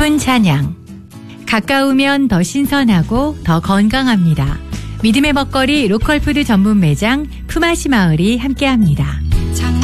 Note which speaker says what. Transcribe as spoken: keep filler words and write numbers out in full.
Speaker 1: 기쁜 찬양. 가까우면 더 신선하고 더 건강합니다. 믿음의 먹거리 로컬푸드 전문 매장 품앗이 마을이 함께합니다.